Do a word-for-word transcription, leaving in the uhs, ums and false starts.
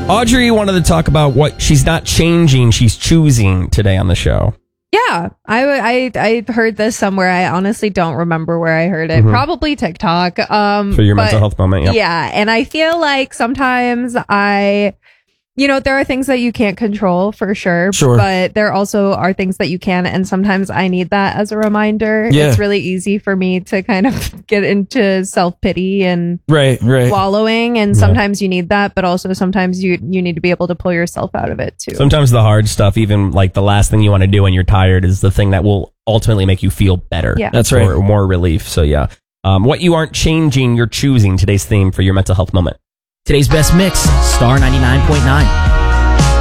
Audrey wanted to talk about what she's not changing, she's choosing today on the show. Yeah, I, I, I heard this somewhere. I honestly don't remember where I heard it. Mm-hmm. Probably TikTok. Um, For your but, mental health moment, yeah. Yeah, and I feel like sometimes I... You know, there are things that you can't control for sure, Sure. but there also are things that you can. And sometimes I need that as a reminder. Yeah. It's really easy for me to kind of get into self-pity and Right, right. wallowing. And sometimes you need that, but also sometimes you, you need to be able to pull yourself out of it too. Sometimes the hard stuff, even like the last thing you want to do when you're tired, is the thing that will ultimately make you feel better. Yeah. That's right. Or more relief. So yeah. Um, what you aren't changing, you're choosing. Today's theme for your mental health moment. Today's best mix, Star ninety-nine point nine.